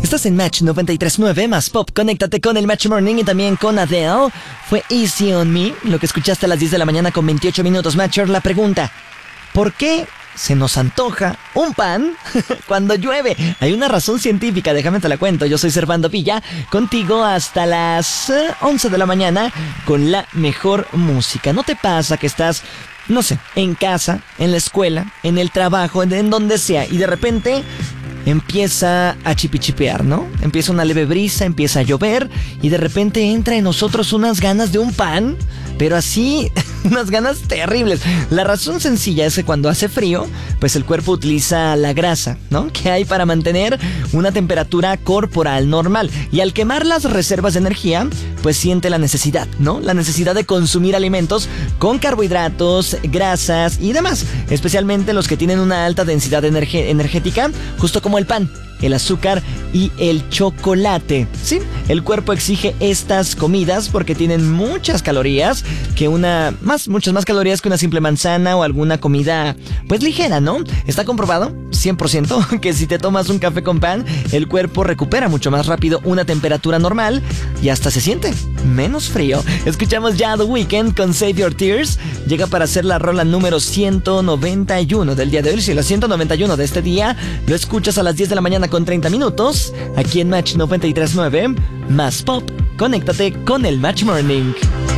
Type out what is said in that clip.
Estás en Match 93.9 más Pop. Conéctate con el Match Morning y también con Adele. Fue Easy on Me, lo que escuchaste a las 10 de la mañana con 28 minutos. Matcher, la pregunta: ¿por qué se nos antoja un pan cuando llueve? Hay una razón científica, déjame te la cuento. Yo soy Servando Villa, contigo hasta las 11 de la mañana con la mejor música. ¿No te pasa que estás, no sé, en casa, en la escuela, en el trabajo, en donde sea, y de repente empieza a chipichipear, ¿no? Empieza una leve brisa, empieza a llover y de repente entra en nosotros unas ganas de un pan, pero así, unas ganas terribles. La razón sencilla es que cuando hace frío, pues el cuerpo utiliza la grasa, ¿no?, que hay para mantener una temperatura corporal normal. Y al quemar las reservas de energía, pues siente la necesidad, ¿no? La necesidad de consumir alimentos con carbohidratos, grasas y demás. Especialmente los que tienen una alta densidad energética, justo como el pan, el azúcar y el chocolate. Sí, el cuerpo exige estas comidas porque tienen muchas calorías, muchas más calorías que una simple manzana o alguna comida pues ligera, ¿no? Está comprobado 100% que si te tomas un café con pan, el cuerpo recupera mucho más rápido una temperatura normal y hasta se siente menos frío. Escuchamos ya The Weeknd con Save Your Tears. Llega para ser la rola número 191 del día de hoy. Si la 191 de este día lo escuchas a las 10 de la mañana con 30 minutos, aquí en Match 93.9 más Pop. Conéctate con el Match Morning.